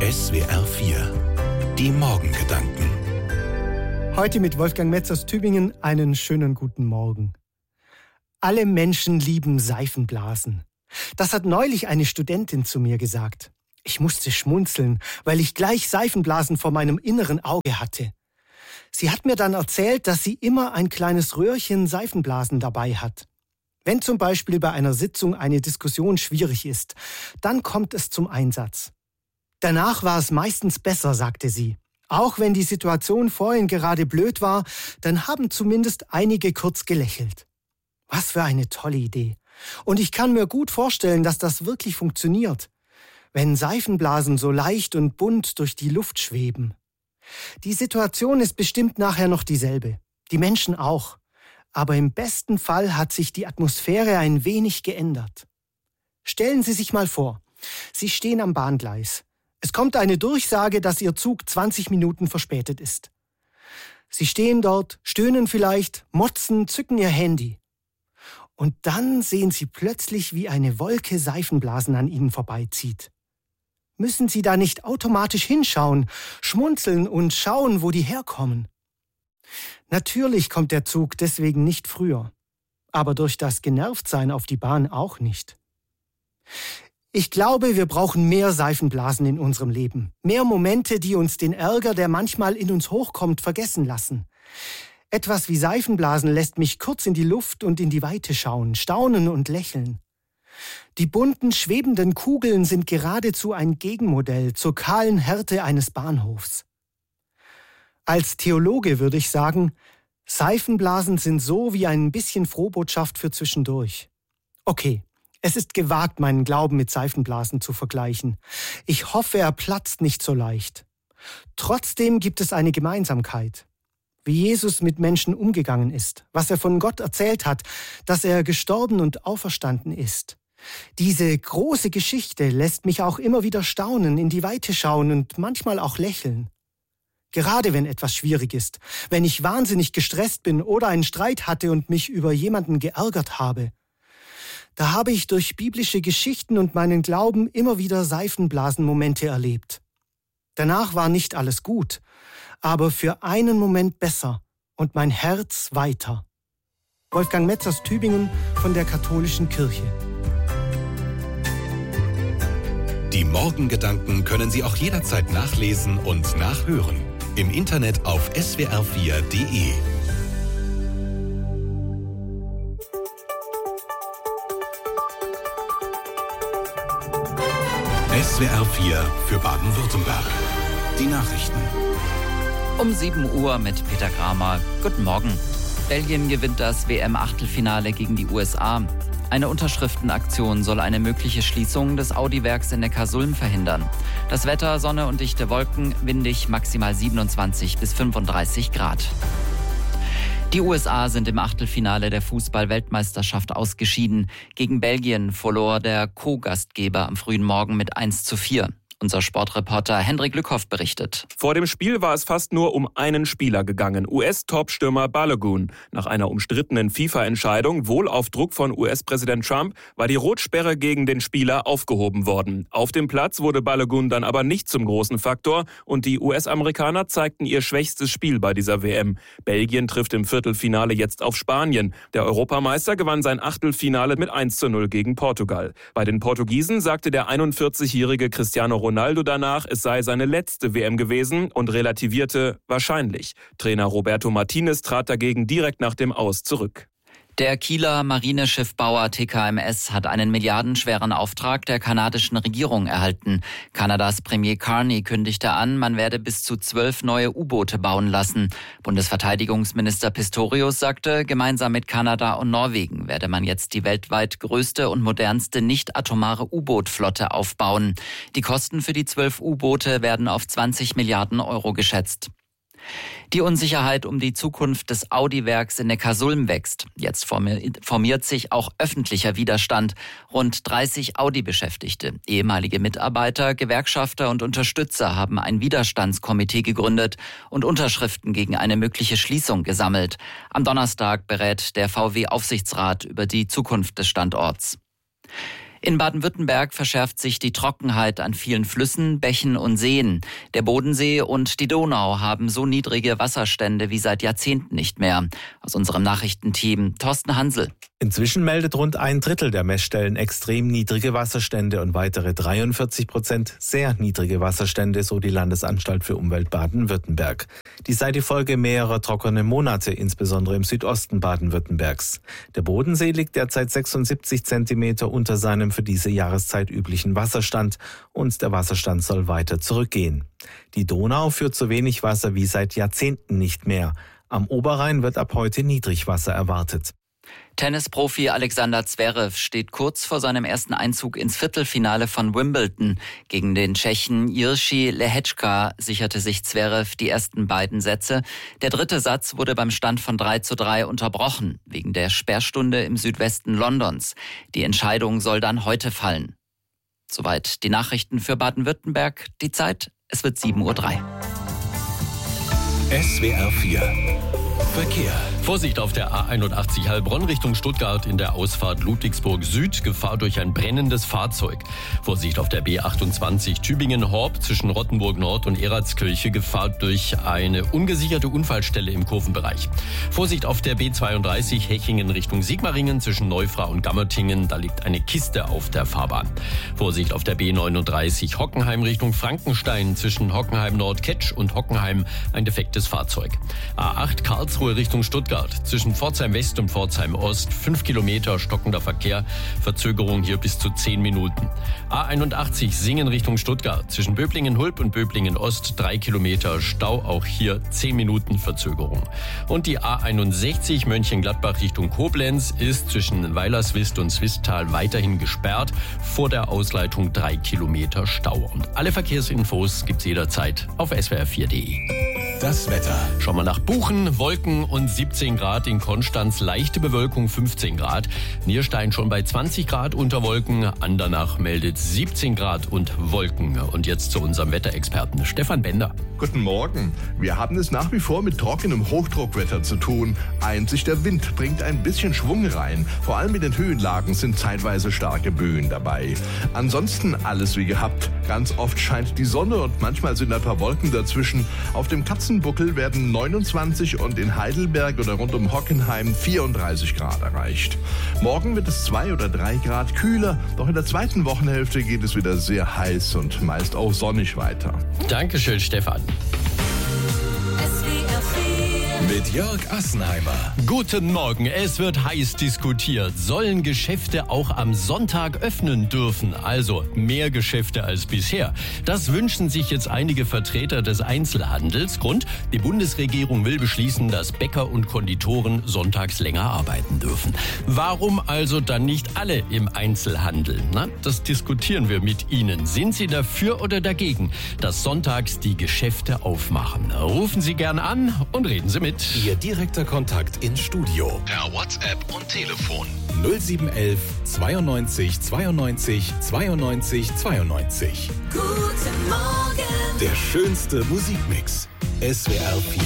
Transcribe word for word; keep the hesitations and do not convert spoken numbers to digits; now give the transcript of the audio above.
S W R vier. Die Morgengedanken. Heute mit Wolfgang Metz aus Tübingen einen schönen guten Morgen. Alle Menschen lieben Seifenblasen. Das hat neulich eine Studentin zu mir gesagt. Ich musste schmunzeln, weil ich gleich Seifenblasen vor meinem inneren Auge hatte. Sie hat mir dann erzählt, dass sie immer ein kleines Röhrchen Seifenblasen dabei hat. Wenn zum Beispiel bei einer Sitzung eine Diskussion schwierig ist, dann kommt es zum Einsatz. Danach war es meistens besser, sagte sie. Auch wenn die Situation vorhin gerade blöd war, dann haben zumindest einige kurz gelächelt. Was für eine tolle Idee. Und ich kann mir gut vorstellen, dass das wirklich funktioniert, wenn Seifenblasen so leicht und bunt durch die Luft schweben. Die Situation ist bestimmt nachher noch dieselbe. Die Menschen auch. Aber im besten Fall hat sich die Atmosphäre ein wenig geändert. Stellen Sie sich mal vor, Sie stehen am Bahngleis. Es kommt eine Durchsage, dass Ihr Zug zwanzig Minuten verspätet ist. Sie stehen dort, stöhnen vielleicht, motzen, zücken Ihr Handy. Und dann sehen Sie plötzlich, wie eine Wolke Seifenblasen an Ihnen vorbeizieht. Müssen Sie da nicht automatisch hinschauen, schmunzeln und schauen, wo die herkommen? Natürlich kommt der Zug deswegen nicht früher, aber durch das Genervtsein auf die Bahn auch nicht. Ich glaube, wir brauchen mehr Seifenblasen in unserem Leben. Mehr Momente, die uns den Ärger, der manchmal in uns hochkommt, vergessen lassen. Etwas wie Seifenblasen lässt mich kurz in die Luft und in die Weite schauen, staunen und lächeln. Die bunten, schwebenden Kugeln sind geradezu ein Gegenmodell zur kahlen Härte eines Bahnhofs. Als Theologe würde ich sagen, Seifenblasen sind so wie ein bisschen Frohbotschaft für zwischendurch. Okay. Es ist gewagt, meinen Glauben mit Seifenblasen zu vergleichen. Ich hoffe, er platzt nicht so leicht. Trotzdem gibt es eine Gemeinsamkeit. Wie Jesus mit Menschen umgegangen ist, was er von Gott erzählt hat, dass er gestorben und auferstanden ist. Diese große Geschichte lässt mich auch immer wieder staunen, in die Weite schauen und manchmal auch lächeln. Gerade wenn etwas schwierig ist, wenn ich wahnsinnig gestresst bin oder einen Streit hatte und mich über jemanden geärgert habe. Da habe ich durch biblische Geschichten und meinen Glauben immer wieder Seifenblasenmomente erlebt. Danach war nicht alles gut, aber für einen Moment besser und mein Herz weiter. Wolfgang Metz aus Tübingen von der Katholischen Kirche. Die Morgengedanken können Sie auch jederzeit nachlesen und nachhören. Im Internet auf S W R vier Punkt de. S W R vier für Baden-Württemberg. Die Nachrichten. Um sieben Uhr mit Peter Kramer. Guten Morgen. Belgien gewinnt das W M-Achtelfinale gegen die U S A. Eine Unterschriftenaktion soll eine mögliche Schließung des Audi-Werks in Neckarsulm verhindern. Das Wetter, Sonne und dichte Wolken, windig, maximal siebenundzwanzig bis fünfunddreißig Grad. Die U S A sind im Achtelfinale der Fußball-Weltmeisterschaft ausgeschieden. Gegen Belgien verlor der Co-Gastgeber am frühen Morgen mit eins zu vier. Unser Sportreporter Hendrik Lückhoff berichtet. Vor dem Spiel war es fast nur um einen Spieler gegangen, U S-Topstürmer Balogun. Nach einer umstrittenen FIFA-Entscheidung, wohl auf Druck von U S-Präsident Trump, war die Rotsperre gegen den Spieler aufgehoben worden. Auf dem Platz wurde Balogun dann aber nicht zum großen Faktor und die U S-Amerikaner zeigten ihr schwächstes Spiel bei dieser W M. Belgien trifft im Viertelfinale jetzt auf Spanien. Der Europameister gewann sein Achtelfinale mit eins zu null gegen Portugal. Bei den Portugiesen sagte der einundvierzigjährige Cristiano Ronaldo danach, es sei seine letzte W M gewesen und relativierte wahrscheinlich. Trainer Roberto Martinez trat dagegen direkt nach dem Aus zurück. Der Kieler Marineschiffbauer T K M S hat einen milliardenschweren Auftrag der kanadischen Regierung erhalten. Kanadas Premier Carney kündigte an, man werde bis zu zwölf neue U-Boote bauen lassen. Bundesverteidigungsminister Pistorius sagte, gemeinsam mit Kanada und Norwegen werde man jetzt die weltweit größte und modernste nicht-atomare U-Boot-Flotte aufbauen. Die Kosten für die zwölf U-Boote werden auf zwanzig Milliarden Euro geschätzt. Die Unsicherheit um die Zukunft des Audi-Werks in Neckarsulm wächst. Jetzt formiert sich auch öffentlicher Widerstand. Rund dreißig Audi-Beschäftigte, ehemalige Mitarbeiter, Gewerkschafter und Unterstützer haben ein Widerstandskomitee gegründet und Unterschriften gegen eine mögliche Schließung gesammelt. Am Donnerstag berät der V W-Aufsichtsrat über die Zukunft des Standorts. In Baden-Württemberg verschärft sich die Trockenheit an vielen Flüssen, Bächen und Seen. Der Bodensee und die Donau haben so niedrige Wasserstände wie seit Jahrzehnten nicht mehr. Aus unserem Nachrichtenteam Thorsten Hansel. Inzwischen meldet rund ein Drittel der Messstellen extrem niedrige Wasserstände und weitere dreiundvierzig Prozent sehr niedrige Wasserstände, so die Landesanstalt für Umwelt Baden-Württemberg. Dies sei die Folge mehrerer trockener Monate, insbesondere im Südosten Baden-Württembergs. Der Bodensee liegt derzeit sechsundsiebzig Zentimeter unter seinem für diese Jahreszeit üblichen Wasserstand und der Wasserstand soll weiter zurückgehen. Die Donau führt so wenig Wasser wie seit Jahrzehnten nicht mehr. Am Oberrhein wird ab heute Niedrigwasser erwartet. Tennisprofi Alexander Zverev steht kurz vor seinem ersten Einzug ins Viertelfinale von Wimbledon. Gegen den Tschechen Jiří Lehečka sicherte sich Zverev die ersten beiden Sätze. Der dritte Satz wurde beim Stand von drei zu drei unterbrochen, wegen der Sperrstunde im Südwesten Londons. Die Entscheidung soll dann heute fallen. Soweit die Nachrichten für Baden-Württemberg. Die Zeit, es wird sieben Uhr drei. S W R vier Verkehr. Vorsicht auf der A einundachtzig Heilbronn Richtung Stuttgart in der Ausfahrt Ludwigsburg Süd. Gefahr durch ein brennendes Fahrzeug. Vorsicht auf der B achtundzwanzig Tübingen-Horb zwischen Rottenburg Nord und Eratskirche. Gefahr durch eine ungesicherte Unfallstelle im Kurvenbereich. Vorsicht auf der B zweiunddreißig Hechingen Richtung Sigmaringen zwischen Neufra und Gammertingen. Da liegt eine Kiste auf der Fahrbahn. Vorsicht auf der B neununddreißig Hockenheim Richtung Frankenstein zwischen Hockenheim Nord-Ketsch und Hockenheim ein defektes Fahrzeug. A acht Karlsruhe Richtung Stuttgart. Zwischen Pforzheim West und Pforzheim Ost fünf Kilometer stockender Verkehr. Verzögerung hier bis zu zehn Minuten. A einundachtzig Singen Richtung Stuttgart. Zwischen Böblingen-Hulb und Böblingen-Ost drei Kilometer Stau. Auch hier zehn Minuten Verzögerung. Und die A einundsechzig Mönchengladbach Richtung Koblenz ist zwischen Weilerswist und Swisttal weiterhin gesperrt. Vor der Ausleitung drei Kilometer Stau. Und alle Verkehrsinfos gibt's jederzeit auf S W R vier punkt de. Das Wetter. Schauen wir nach Buchen, Wolken und siebzehn Grad in Konstanz, leichte Bewölkung fünfzehn Grad. Nierstein schon bei zwanzig Grad unter Wolken, Andernach meldet siebzehn Grad und Wolken. Und jetzt zu unserem Wetterexperten Stefan Bender. Guten Morgen. Wir haben es nach wie vor mit trockenem Hochdruckwetter zu tun. Einzig der Wind bringt ein bisschen Schwung rein. Vor allem in den Höhenlagen sind zeitweise starke Böen dabei. Ansonsten alles wie gehabt. Ganz oft scheint die Sonne und manchmal sind ein paar Wolken dazwischen. Auf dem Katzenbuckel werden neunundzwanzig und in Heidelberg oder rund um Hockenheim vierunddreißig Grad erreicht. Morgen wird es zwei oder drei Grad kühler, doch in der zweiten Wochenhälfte geht es wieder sehr heiß und meist auch sonnig weiter. Dankeschön, Stefan. Mit Jörg Assenheimer. Guten Morgen. Es wird heiß diskutiert. Sollen Geschäfte auch am Sonntag öffnen dürfen? Also mehr Geschäfte als bisher. Das wünschen sich jetzt einige Vertreter des Einzelhandels. Grund: die Bundesregierung will beschließen, dass Bäcker und Konditoren sonntags länger arbeiten dürfen. Warum also dann nicht alle im Einzelhandel? Na, das diskutieren wir mit Ihnen. Sind Sie dafür oder dagegen, dass sonntags die Geschäfte aufmachen? Rufen Sie gern an und reden Sie mit. Ihr direkter Kontakt ins Studio. Per WhatsApp und Telefon. null sieben elf zweiundneunzig zweiundneunzig zweiundneunzig zweiundneunzig. Guten Morgen. Der schönste Musikmix. S W R vier.